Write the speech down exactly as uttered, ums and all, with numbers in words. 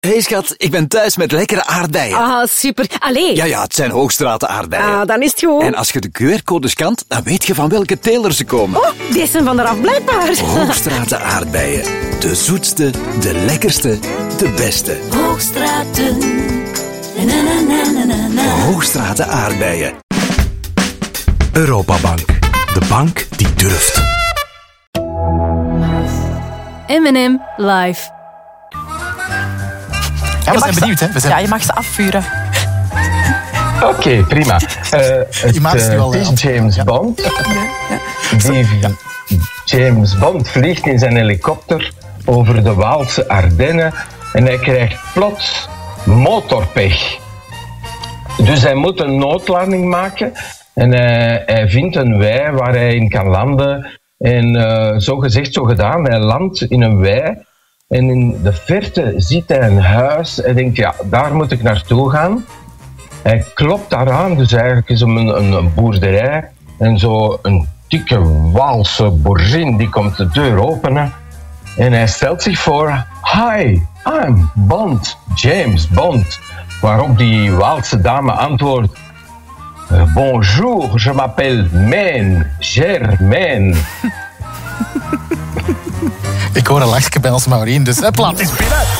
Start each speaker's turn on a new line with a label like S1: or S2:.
S1: Hey schat, ik ben thuis met lekkere aardbeien.
S2: Ah, super. Allee.
S1: Ja, ja, het zijn Hoogstraten aardbeien.
S2: Ah, dan is het goed.
S1: En als je de Q R-code scant, dan weet je van welke teler ze komen.
S2: Oh, die zijn van eraf blijkbaar.
S1: Hoogstraten aardbeien. De zoetste, de lekkerste, de beste.
S3: Hoogstraten. Na, na, na, na, na, na.
S1: Hoogstraten aardbeien.
S4: Europabank. De bank die durft.
S2: M en M live.
S5: Ja, we zijn benieuwd, hè? We zijn...
S6: Ja, je mag ze afvuren.
S7: Oké, okay, prima. Uh, het,
S5: je maakt het nu al
S7: uh,
S5: af.
S7: is James
S5: ja.
S7: Bond.
S6: Ja.
S7: Die,
S5: ja.
S7: James Bond vliegt in zijn helikopter over de Waalse Ardennen en hij krijgt plots motorpech. Dus hij moet een noodlanding maken en hij, hij vindt een wei waar hij in kan landen. En uh, zo gezegd, zo gedaan, hij landt in een wei. En in de verte ziet hij een huis. Hij denkt, ja, daar moet ik naartoe gaan. Hij klopt daaraan, dus eigenlijk is hem een, een, een boerderij. En zo een dikke Waalse boerin, die komt de deur openen. En hij stelt zich voor, hi, I'm Bond, James Bond. Waarop die Waalse dame antwoordt, bonjour, je m'appelle Maine, Germaine.
S5: Ik hoor een lachje bij ons Maureen, dus het laat eens binnen.